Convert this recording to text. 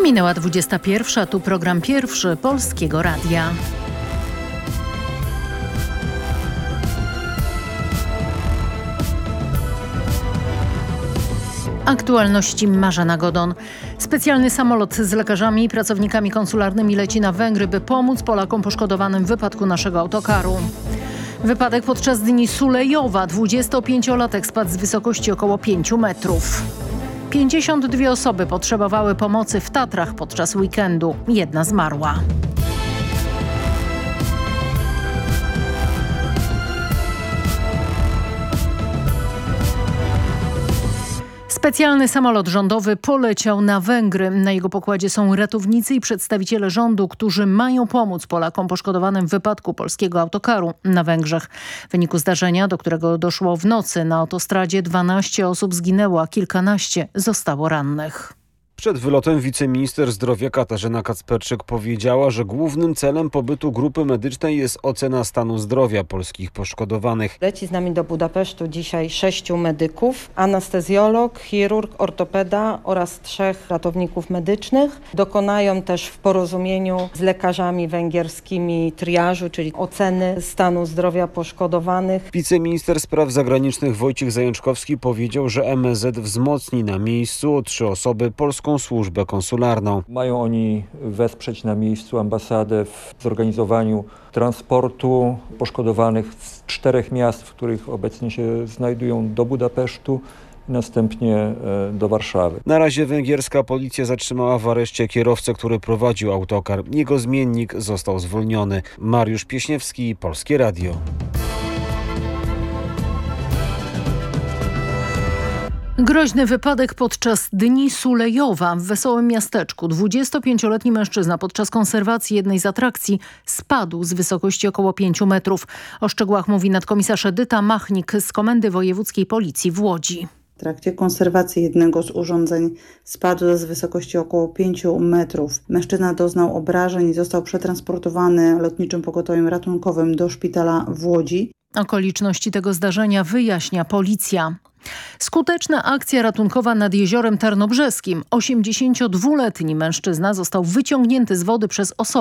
Minęła 21, tu program pierwszy Polskiego Radia. Aktualności Marzena Godon. Specjalny samolot z lekarzami i pracownikami konsularnymi leci na Węgry, by pomóc Polakom poszkodowanym w wypadku naszego autokaru. Wypadek podczas Dni Sulejowa. 25-latek spadł z wysokości około 5 metrów. 52 osoby potrzebowały pomocy w Tatrach podczas weekendu. Jedna zmarła. Specjalny samolot rządowy poleciał na Węgry. Na jego pokładzie są ratownicy i przedstawiciele rządu, którzy mają pomóc Polakom poszkodowanym w wypadku polskiego autokaru na Węgrzech. W wyniku zdarzenia, do którego doszło w nocy na autostradzie, 12 osób zginęło, a kilkanaście zostało rannych. Przed wylotem wiceminister zdrowia Katarzyna Kacperczyk powiedziała, że głównym celem pobytu grupy medycznej jest ocena stanu zdrowia polskich poszkodowanych. Leci z nami do Budapesztu dzisiaj 6 medyków, anestezjolog, chirurg, ortopeda oraz 3 ratowników medycznych. Dokonają też w porozumieniu z lekarzami węgierskimi triażu, czyli oceny stanu zdrowia poszkodowanych. Wiceminister spraw zagranicznych Wojciech Zajączkowski powiedział, że MSZ wzmocni na miejscu o 3 osoby polską służbę konsularną. Mają oni wesprzeć na miejscu ambasadę w zorganizowaniu transportu poszkodowanych z 4 miast, w których obecnie się znajdują, do Budapesztu i następnie do Warszawy. Na razie węgierska policja zatrzymała w areszcie kierowcę, który prowadził autokar. Jego zmiennik został zwolniony. Mariusz Pieśniewski, Polskie Radio. Groźny wypadek podczas Dni Sulejowa w wesołym miasteczku. 25-letni mężczyzna podczas konserwacji jednej z atrakcji spadł z wysokości około 5 metrów. O szczegółach mówi nadkomisarz Edyta Machnik z Komendy Wojewódzkiej Policji w Łodzi. W trakcie konserwacji jednego z urządzeń spadł z wysokości około 5 metrów. Mężczyzna doznał obrażeń i został przetransportowany lotniczym pogotowiem ratunkowym do szpitala w Łodzi. Okoliczności tego zdarzenia wyjaśnia policja. Skuteczna akcja ratunkowa nad jeziorem Tarnobrzeskim. 82-letni mężczyzna został wyciągnięty z wody przez osobę